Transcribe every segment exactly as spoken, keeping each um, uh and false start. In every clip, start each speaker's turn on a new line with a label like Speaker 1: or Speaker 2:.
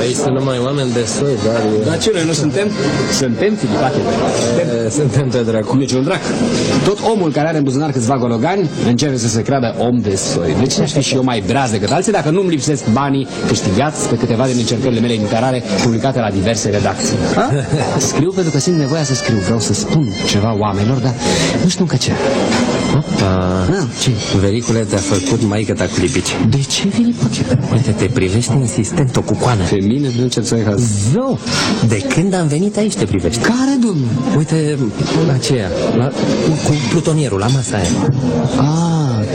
Speaker 1: Aici sunt numai oameni de soi, dar...
Speaker 2: Dar ce, noi nu suntem? Suntem, Filipate.
Speaker 1: Suntem, suntem pe dracu.
Speaker 2: Niciun drac. Tot omul care are în buzunar câțiva gologani începe să se creadă om de soi. De ce aș fi și eu mai breaz decât alții dacă nu-mi lipsesc banii câștigați pe câteva din încercările mele literare publicate la diverse redacții? Ha? Scriu pentru că simt nevoia să scriu. Vreau să spun ceva oamenilor, dar nu știu încă ce.
Speaker 1: Opa,
Speaker 2: Ah, ce?
Speaker 1: Vericule te-a făcut maică-ta clipici.
Speaker 2: De ce, Filipate?
Speaker 1: Uite, te privește insistent o cucoană.
Speaker 2: Pe mine nu încep să-i haz.
Speaker 1: Zău, de când am venit aici te privește.
Speaker 2: Care, domnule?
Speaker 1: Uite, aceea, la, cu plutonierul, la masa aia.
Speaker 2: Ah,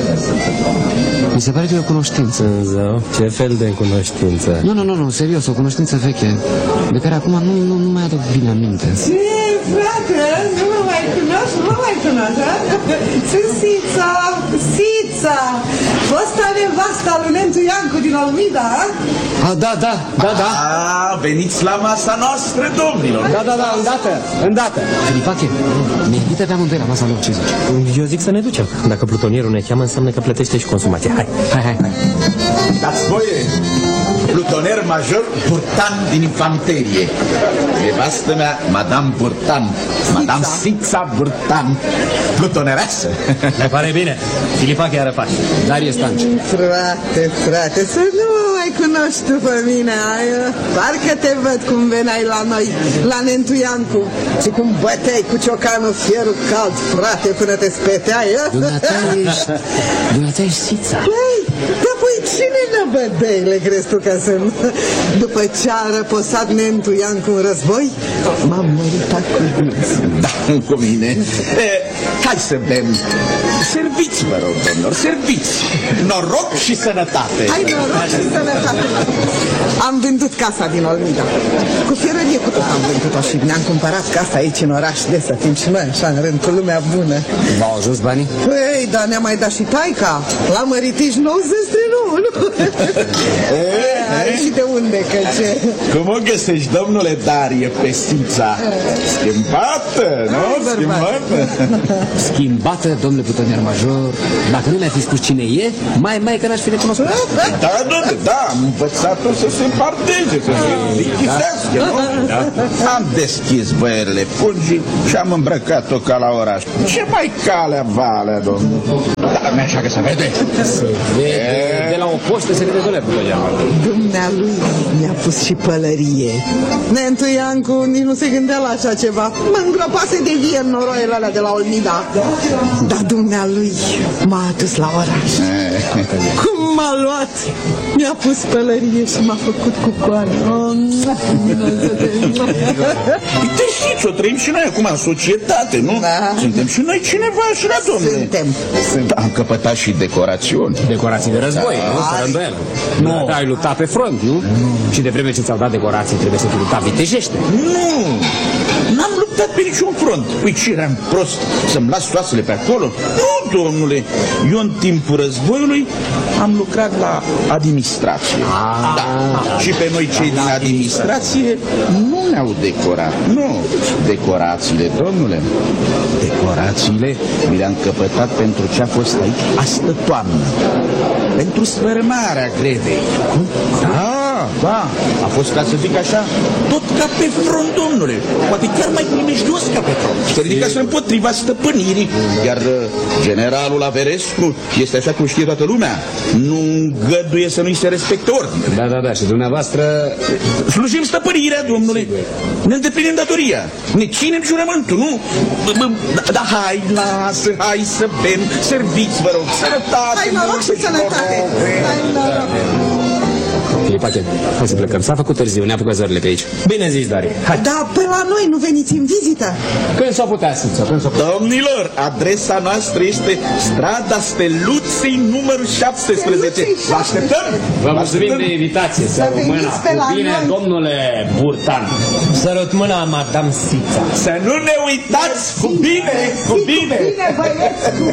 Speaker 2: mi se pare că e o cunoștință.
Speaker 1: Zău, ce fel de cunoștință?
Speaker 2: Nu, nu, nu, nu, serios, o cunoștință veche, de care acum nu, nu, nu mai aduc bine aminte.
Speaker 3: Ce, frate, nu mă mai cunoști, nu mă mai cunoști, ha? Sunt Sița, Sița, fosta nevasta lui Nentu Iancu din Almida, ha?
Speaker 2: Ah, da, da, da, da.
Speaker 4: A, veniți la masa noastră, domnilor.
Speaker 2: Da, da, da, îndată, îndată. Filipache, ne invită pe amândoi la masa lor, ce zici?
Speaker 1: Eu zic să ne ducem. Dacă plutonierul ne cheamă, înseamnă că plătește și consumația. Hai,
Speaker 2: Hai, hai, hai.
Speaker 4: Dați voie, plutoner major Burtan din infanterie. Nevastă mea, Madame Burtan, Madame Sița Burtan, plutonereasă.
Speaker 1: ne pare bine. Filipache Arăfaș.
Speaker 2: Darie Stanci.
Speaker 3: Frate, frate, să nu mă mai cunoști tu pe mine, ai, parcă te văd cum veneai la noi, la Nentu Iancu, și cum băteai cu ciocanul fierul cald, frate, până te speteai, a?
Speaker 2: Dumneata ești, dumneata ești Sița.
Speaker 3: Păi, dar păi cine năbădeile crezi tu că sunt? După ce a răposat Nentu Iancu în război, m-am măritat cu Dumnezeu.
Speaker 4: Da, cu mine. E, hai să bem. Serviți, vă rog, domnilor, serviți. Noroc și sănătate.
Speaker 3: Hai noroc și sănătate. Am vândut casa din Olmida. Cu fierărie cu tot am vândut-o și ne-am cumpărat casa aici în oraș de să fim și noi așa în rând cu lumea bună.
Speaker 2: V-au ajuns banii?
Speaker 3: Păi, dar ne-a mai dat și taica. La măritiș nouăzeci de nouă, nu? Ai și de unde, că ce?
Speaker 4: Cum o găsești, domnule Darie, pe Sița? Schimbată, nu? Schimbată.
Speaker 2: Schimbată, domnule plutonier major. Dacă nu mi-a fi spus cine e, mai mai că n-aș fi recunoscut.
Speaker 4: Da, domnule, da, am învățat-o să se parteze, să se lichisească, nu? Am deschis băierile fungii și am îmbrăcat-o ca la oraș. Ce mai calea valea, domnule? Da, nu așa că se vede.
Speaker 2: Se vede, de la o poștă se vede, domnule plutonier major.
Speaker 3: Dumnealui mi-a pus și pălărie. Nentu Iancu nici nu se gândea la așa ceva. Mă îngropase de vie în noroaiele alea de la Olmida. Dar dumnealui m-a adus la oraș. Cum m-a luat? Mi-a pus pălărie și m-a făcut cu coară.
Speaker 4: Uite, știți, o trăim și noi acum în societate, nu?
Speaker 3: Da.
Speaker 4: Suntem și noi cineva și la domnule.
Speaker 3: Suntem.
Speaker 4: Sunt. Am căpătat și decorațiuni.
Speaker 2: Decorații de război,
Speaker 4: Da.
Speaker 2: nu? Fără îndoială. Nu, ai luptat pe front, nu? Și de vreme ce ți-au dat decorații, trebuie să te lupta vitejește.
Speaker 4: Nu! N-am luptat pe niciun front. Păi ce eram prost să-mi las soasele pe acolo? Nu, domnule! Eu în timpul războiului am lucrat la administrație.
Speaker 2: Ah.
Speaker 4: Da. Și pe noi cei din administrație nu ne-au decorat. Nu. Decorațiile, domnule, decorațiile mi le-am căpătat pentru ce a fost aici astă toamnă. Pentru sfărâmarea grevei. Da, da. A fost, ca să zic așa, tot ca pe front, domnule. Poate chiar mai primejdios ca pe front. Se ridicase împotriva stăpânirii. Iar uh, generalul Averescu este, așa cum știe toată lumea, nu îngăduie să nu-i se respecte ordine.
Speaker 2: Da, da, da, și dumneavoastră...
Speaker 4: Slujim stăpânirea, domnule. Ne îndeplinim datoria. Ne ținem jurământul, nu? Da, da, hai, lasă, hai să bem. Serviți, vă rog, sănătate.
Speaker 3: Hai noroc și sănătate. Hai noroc.
Speaker 2: Filipache, hai să plecăm. S-a făcut târziu, ne-a făcut zările pe aici. Bine zis, Darie. Hai.
Speaker 3: Dar pe la noi nu veniți în vizită?
Speaker 2: Când s-o putea, Sița? Când s-o putea?
Speaker 4: Domnilor, adresa noastră este strada Steluței numărul șaptesprezece. Vă așteptăm!
Speaker 2: Vă mulțumim de invitație. Să rămână cu bine, domnule Burtan.
Speaker 1: Sărut mâna, Madame Sița.
Speaker 4: Să nu ne uitați! Cu bine! Cu bine!
Speaker 3: Bine, băieți!